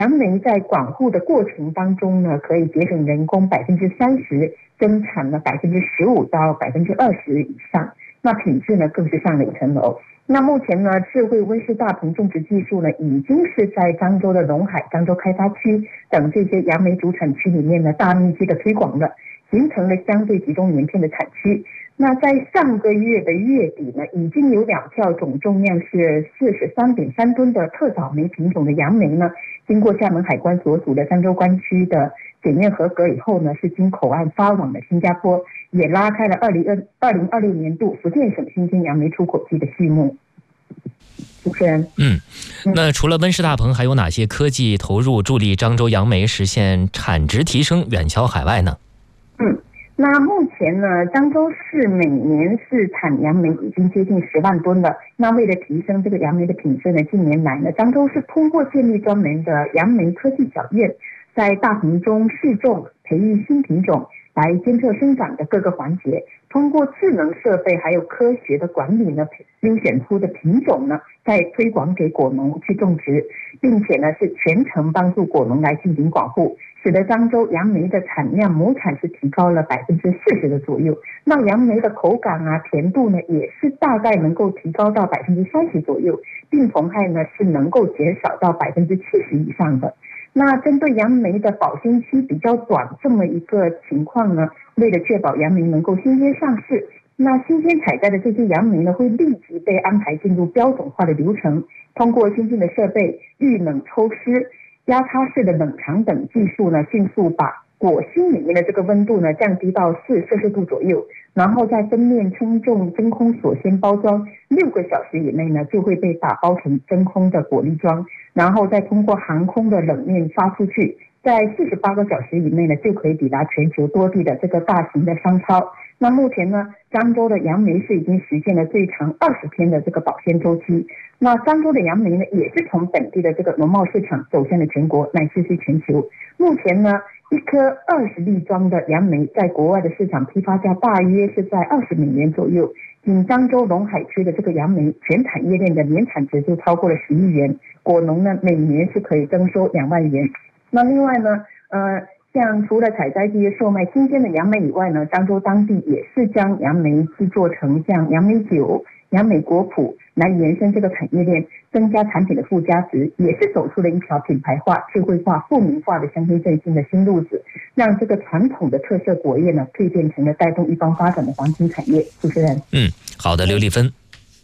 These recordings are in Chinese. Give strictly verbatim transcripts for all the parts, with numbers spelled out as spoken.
杨梅在管护的过程当中呢，可以节省人工百分之三十，增产了百分之十五到百分之二十以上，那品质呢更是上了一层楼。那目前呢，智慧温室大棚种植技术呢，已经是在漳州的龙海、漳州开发区等这些杨梅主产区里面呢，大面积的推广了，形成了相对集中连片的产区。那在上个月的月底呢，已经有两票总重量是四十三点三吨的特早梅品种的杨梅呢，经过厦门海关所属的漳州关区的检验合格以后呢，是经口岸发往了新加坡，也拉开了二零二二零二六年度福建省新鲜杨梅出口季的序幕。主持人， 嗯，那除了温室大棚，还有哪些科技投入助力漳州杨梅实现产值提升，远销海外呢？ 嗯。那目前呢，漳州市每年是产杨梅已经接近十万吨了。那为了提升这个杨梅的品质呢，近年来呢，漳州是通过建立专门的杨梅科技小院，在大棚中试种、培育新品种，来监测生长的各个环节，通过智能设备还有科学的管理呢，优选出的品种呢，再推广给果农去种植，并且呢是全程帮助果农来进行管护，使得漳州杨梅的产量亩产是提高了百分之四十的左右。那杨梅的口感啊、甜度呢，也是大概能够提高到百分之三十左右，病虫害呢是能够减少到百分之七十以上的。那针对杨梅的保鲜期比较短这么一个情况呢，为了确保杨梅能够新鲜上市，那新鲜采摘的这些杨梅呢，会立即被安排进入标准化的流程，通过先进的设备预冷抽湿、压擦式的冷藏等技术呢，迅速把果心里面的这个温度呢降低到四摄氏度左右，然后在分链称重真空锁鲜包装，六个小时以内呢就会被打包成真空的果粒装，然后再通过航空的冷链发出去，在四十八个小时以内呢就可以抵达全球多地的这个大型的商超。那目前呢，漳州的杨梅是已经实现了最长二十天的这个保鲜周期。那漳州的杨梅呢，也是从本地的这个农贸市场走向了全国，乃至是全球。目前呢，一颗二十粒装的杨梅在国外的市场批发价大约是在二十美元左右。仅漳州龙海区的这个杨梅全产业链的年产值就超过了十亿元，果农呢每年是可以增收两万元。那另外呢，呃。像除了采摘这些售卖新鲜的杨梅以外呢，漳州当地也是将杨梅制作成像杨梅酒、杨梅果脯来延伸这个产业链，增加产品的附加值，也是走出了一条品牌化、智慧化、富民化的乡村振兴的新路子，让这个传统的特色果业呢蜕变成了带动一方发展的黄金产业。主持人， 嗯，好的，刘丽芬。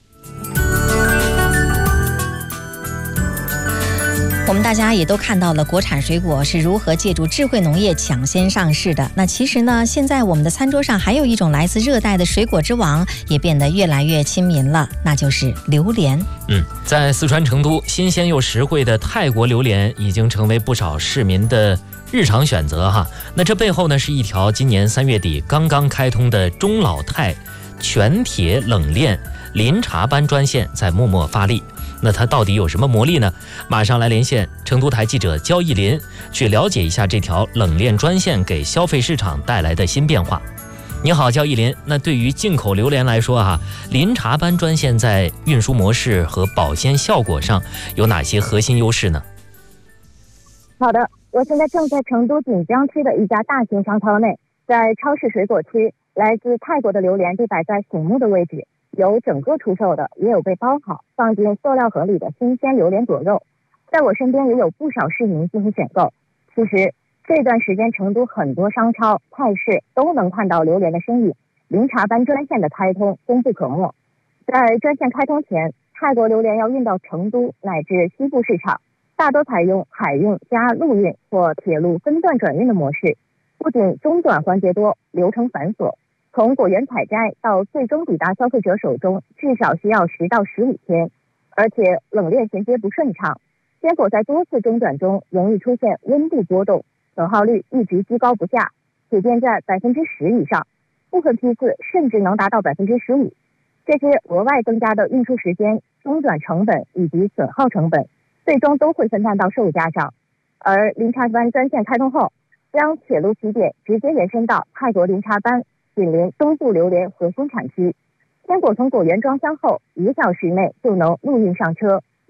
我们大家也都看到了国产水果是如何借助智慧农业抢先上市的。那其实呢，现在我们的餐桌上还有一种来自热带的水果之王，也变得越来越亲民了，那就是榴莲。 嗯，在四川成都，新鲜又实惠的泰国榴莲已经成为不少市民的日常选择哈。那这背后呢，是一条今年三月底刚刚开通的中老泰全铁冷链临茶班专线在默默发力。那它到底有什么魔力呢？马上来连线成都台记者焦艺林，去了解一下这条冷链专线给消费市场带来的新变化。你好，焦艺林。那对于进口榴莲来说啊，临茶班专线在运输模式和保鲜效果上有哪些核心优势呢？ 好的，我现在正在成都锦江区的一家大型商超内，在超市水果区，来自泰国的榴莲被摆在醒目的位置，有整个出售的，也有被包好放进塑料盒里的新鲜榴莲果肉。在我身边也有不少市民进行选购。其实这段时间成都很多商超、菜市都能看到榴莲的身影，临茶班专线的开通功不可没。在专线开通前，泰国榴莲要运到成都乃至西部市场，大多采用海运加陆运或铁路分段转运的模式，不仅中转环节多，流程繁琐，从果园采摘到最终抵达消费者手中，至少需要十到十五天，而且冷链衔接不顺畅，坚果在多次中转中容易出现温度波动，损耗率一直居高不下，普遍在百分之十以上，部分批次甚至能达到百分之十五。这些额外增加的运输时间、中转成本以及损耗成本，最终都会分摊到售价上。而临茶班专线开通后，将铁路起点直接延伸到泰国临茶班紧邻东部榴莲核心产区，坚果从果园装箱后，一个小时内就能陆运上车，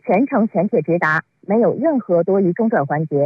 全程全铁直达，没有任何多余中转环节。